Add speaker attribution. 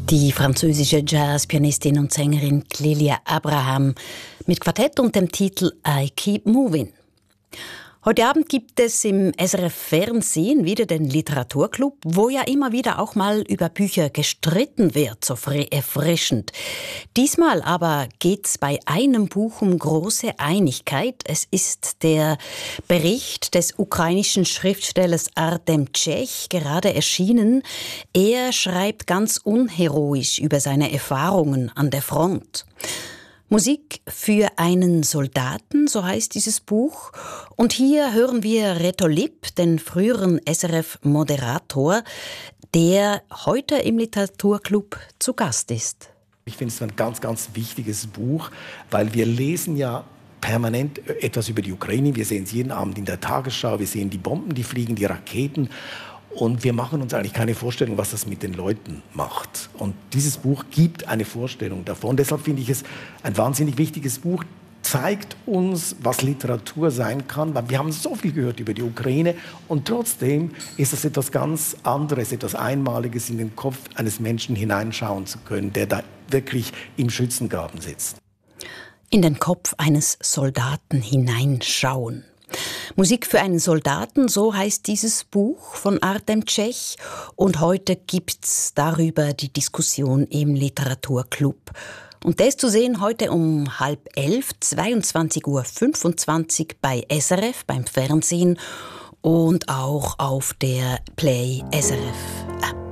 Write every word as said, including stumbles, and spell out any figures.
Speaker 1: Die französische Jazzpianistin und Sängerin Clélia Abraham mit Quartett und dem Titel I Keep Moving. Heute Abend gibt es im S R F Fernsehen wieder den Literaturclub, wo ja immer wieder auch mal über Bücher gestritten wird, so erfrischend. Diesmal aber geht's bei einem Buch um große Einigkeit. Es ist der Bericht des ukrainischen Schriftstellers Artem Tschech, gerade erschienen. Er schreibt ganz unheroisch über seine Erfahrungen an der Front. Musik für einen Soldaten, so heißt dieses Buch. Und hier hören wir Reto Lipp, den früheren S R F-Moderator, der heute im Literaturclub zu Gast ist.
Speaker 2: Ich finde es ein ganz, ganz wichtiges Buch, weil wir lesen ja permanent etwas über die Ukraine. Wir sehen es jeden Abend in der Tagesschau, wir sehen die Bomben, die fliegen, die Raketen. Und wir machen uns eigentlich keine Vorstellung, was das mit den Leuten macht. Und dieses Buch gibt eine Vorstellung davon. Deshalb finde ich es ein wahnsinnig wichtiges Buch, zeigt uns, was Literatur sein kann. Weil wir haben so viel gehört über die Ukraine und trotzdem ist es etwas ganz anderes, etwas Einmaliges, in den Kopf eines Menschen hineinschauen zu können, der da wirklich im Schützengraben sitzt.
Speaker 1: In den Kopf eines Soldaten hineinschauen. Musik für einen Soldaten, so heißt dieses Buch von Artem Tschech. Und heute gibt's darüber die Diskussion im Literaturclub. Und der ist zu sehen heute um halb elf, zweiundzwanzig Uhr fünfundzwanzig bei S R F, beim Fernsehen und auch auf der Play S R F App.